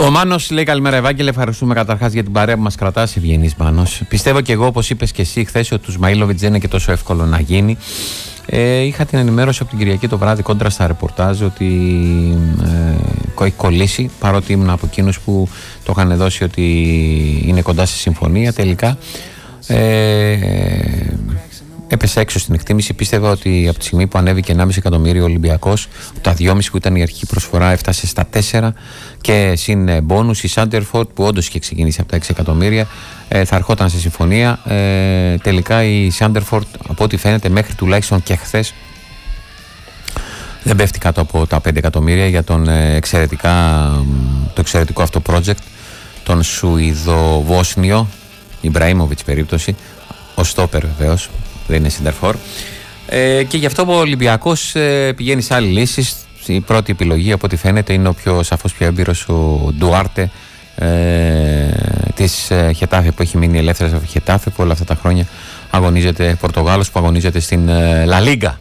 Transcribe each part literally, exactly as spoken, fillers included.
Ο Μάνος λέει καλημέρα Ευάγγελε, ευχαριστούμε καταρχάς για την παρέα που μας κρατάς, ευγενής Μάνος. Πιστεύω και εγώ, όπως είπες και εσύ χθες, ότι του Σμαΐλοβιτς δεν είναι και τόσο εύκολο να γίνει. Ε, είχα την ενημέρωση από την Κυριακή το βράδυ κόντρα στα ρεπορτάζ ότι ε, έχει κολλήσει, παρότι ήμουν από εκείνους που το είχαν δώσει ότι είναι κοντά στη συμφωνία. Τελικά ε, έπεσε έξω στην εκτίμηση. Πίστευα ότι από τη στιγμή που ανέβηκε ενάμιση εκατομμύριο ο Ολυμπιακός, τα δυόμισι που ήταν η αρχική προσφορά έφτασε στα τέσσερα και συν μπόνους η Σάντερφορτ που όντως είχε ξεκινήσει από τα έξι εκατομμύρια ε, θα ερχόταν σε συμφωνία. Ε, τελικά η Σάντερφορτ, από ό,τι φαίνεται μέχρι τουλάχιστον και χθες, δεν πέφτει κάτω από τα πέντε εκατομμύρια για τον ε, εξαιρετικά, το εξαιρετικό αυτό project, τον Σουηδοβόσνιο Ιμπραήμοβιτς περίπτωση, ο στόπερ βεβαίως, δεν είναι Σέντερφορ. Ε, και γι' αυτό ο Ολυμπιακός ε, πηγαίνει σε άλλη λύση. Η πρώτη επιλογή, από ό,τι φαίνεται, είναι ο πιο σαφώς πιο έμπειρος, ο Ντουάρτε ε, της ε, Χετάφε, που έχει μείνει ελεύθερος από Χετάφε, που όλα αυτά τα χρόνια αγωνίζεται, Πορτογάλος που αγωνίζεται στην ε, Λα Λίγκα.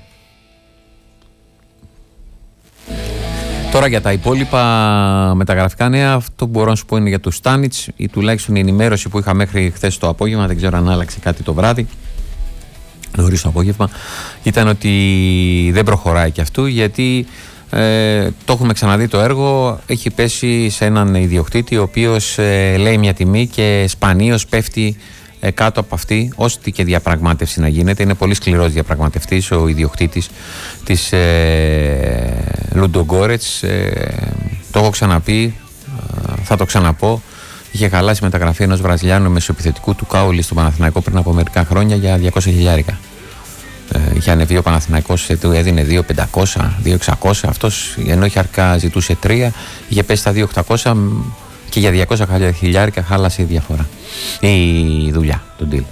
Τώρα για τα υπόλοιπα μεταγραφικά νέα, αυτό που μπορώ να σου πω είναι για τους Στάνιτς, ή τουλάχιστον η ενημέρωση που είχα μέχρι χθες το απόγευμα, δεν ξέρω αν άλλαξε κάτι το βράδυ, νωρίς το απόγευμα, ήταν ότι δεν προχωράει και αυτού, γιατί ε, το έχουμε ξαναδεί το έργο, έχει πέσει σε έναν ιδιοκτήτη ο οποίος ε, λέει μια τιμή και σπανίως πέφτει ε, κάτω από αυτή, ώστε και διαπραγμάτευση να γίνεται. Είναι πολύ σκληρός διαπραγματευτής ο ιδιοκτήτης της ε, Λουντογκόρετς, ε, το έχω ξαναπεί, ε, θα το ξαναπώ. Είχε χαλάσει μεταγραφή ενός Βραζιλιάνου μεσοεπιθετικού του Κάουλη στον Παναθηναϊκό πριν από μερικά χρόνια για διακόσια χιλιάρικα. Ε, είχε ανεβεί ο Παναθηναϊκός, του έδινε δύο χιλιάδες πεντακόσια, δύο χιλιάδες εξακόσια. Αυτός, ενώ είχε αρκά ζητούσε τρία, είχε πέσει στα δύο χιλιάδες οκτακόσια και για διακόσια χιλιάρικα χάλασε η διαφορά. Η δουλειά, τον deal.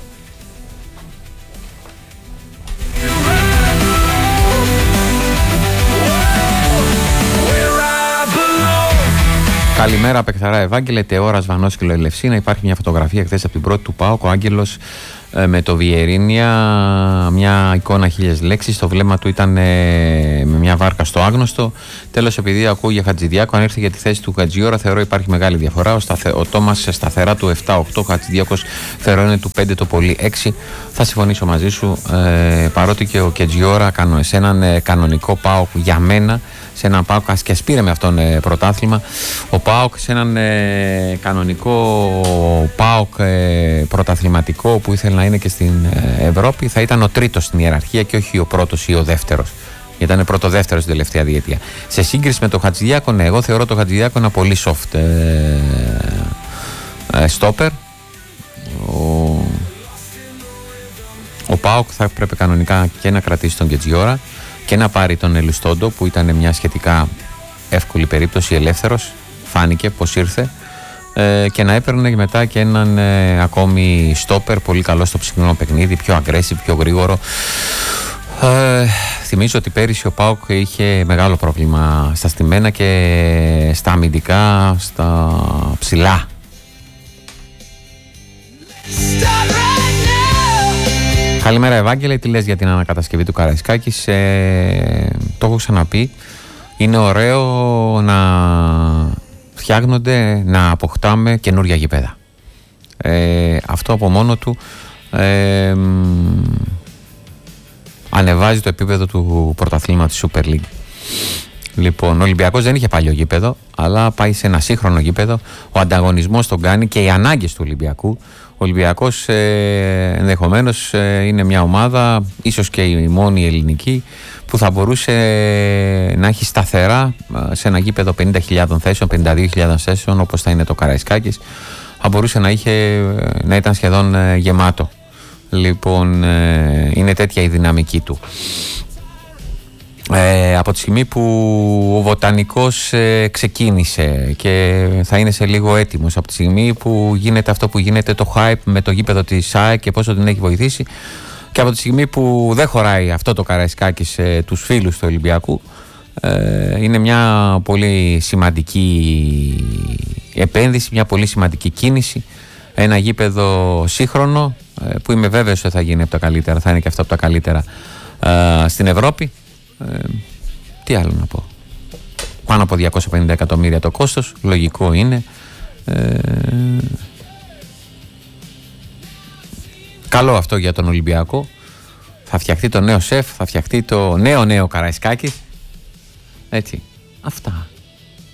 Καλημέρα, Πεκθαρά Ευάγγελε, Τεώρας Βανόσκυλο Ελευσίνα. Υπάρχει μια φωτογραφία χθες από την πρώτη του ΠΑΟΚ. Ο Άγγελος ε, με το Βιερίνια, μια εικόνα χίλιες λέξεις. Το βλέμμα του ήταν ε, με μια βάρκα στο άγνωστο. Τέλος, επειδή ακούω για Χατζηδιάκο, αν έρθει για τη θέση του Χατζιώρα, θεωρώ υπάρχει μεγάλη διαφορά. Ο, σταθε, ο Τόμας σταθερά του επτά οκτώ, ο Χατζηδιάκος θεωρώ είναι του πέντε το πολύ έξι. Θα συμφωνήσω μαζί σου, ε, παρότι και ο Κετζιώρα σε έναν ε, κανονικό ΠΑΟΚ για μένα, σε έναν ΠΑΟΚ, ας και ας πήρε με αυτόν ε, πρωτάθλημα, ο ΠΑΟΚ σε έναν ε, κανονικό ΠΑΟΚ ε, πρωταθληματικό που ήθελε να είναι και στην ε, Ευρώπη, θα ήταν ο τρίτος στην ιεραρχία και όχι ο πρώτος ή ο δεύτερος. Ήταν πρώτο-δεύτερος την τελευταία διετία. Σε σύγκριση με τον Χατζηδιάκο, ναι, εγώ θεωρώ τον Χατζηδιάκο ένα πολύ soft ε, ε, stopper. Ο, ο ΠΑΟΚ θα έπρεπε κανονικά και να κρατήσει τον Κετζιόρα και να πάρει τον Ελουστόντο, που ήταν μια σχετικά εύκολη περίπτωση, ελεύθερος, φάνηκε πως ήρθε, ε, και να έπαιρνε μετά και έναν ε, ακόμη στόπερ πολύ καλό στο ψυχρό παιχνίδι, πιο aggressive, πιο γρήγορο. Ε, θυμίζω ότι πέρυσι ο ΠΑΟΚ είχε μεγάλο πρόβλημα στα στημένα και στα αμυντικά, στα ψηλά. Καλημέρα Ευάγγελε, τι λες για την ανακατασκευή του Καραϊσκάκης? Ε, το έχω ξαναπεί, είναι ωραίο να φτιάχνονται, να αποκτάμε καινούργια γήπεδα. Ε, αυτό από μόνο του ε, ανεβάζει το επίπεδο του πρωταθλήματος Super League. Λοιπόν, ο Ολυμπιακός δεν είχε παλιό γήπεδο, αλλά πάει σε ένα σύγχρονο γήπεδο. Ο ανταγωνισμός τον κάνει και οι ανάγκες του Ολυμπιακού. Ο Ολυμπιακός ε, ενδεχομένως ε, είναι μια ομάδα, ίσως και η μόνη ελληνική, που θα μπορούσε ε, να έχει σταθερά ε, σε ένα γήπεδο πενήντα χιλιάδες θέσεων, πενήντα δύο χιλιάδες θέσεων, όπως θα είναι το Καραϊσκάκης, θα μπορούσε να, είχε, να ήταν σχεδόν ε, γεμάτο. Λοιπόν, ε, είναι τέτοια η δυναμική του. Ε, από τη στιγμή που ο Βοτανικός ε, ξεκίνησε και θα είναι σε λίγο έτοιμος, από τη στιγμή που γίνεται αυτό που γίνεται, το hype με το γήπεδο της ΑΕΚ και πόσο την έχει βοηθήσει, και από τη στιγμή που δεν χωράει αυτό το Καραϊσκάκι σε τους φίλους του Ολυμπιακού, ε, είναι μια πολύ σημαντική επένδυση, μια πολύ σημαντική κίνηση, ένα γήπεδο σύγχρονο ε, που είμαι βέβαιος ότι θα γίνει από τα καλύτερα, θα είναι και αυτό από τα καλύτερα ε, στην Ευρώπη. Ε, τι άλλο να πω. Πάνω από διακόσια πενήντα εκατομμύρια το κόστος, λογικό είναι. Ε, καλό αυτό για τον Ολυμπιακό. Θα φτιαχτεί το νέο σεφ, θα φτιαχτεί το νέο νέο Καραϊσκάκης. Έτσι, αυτά.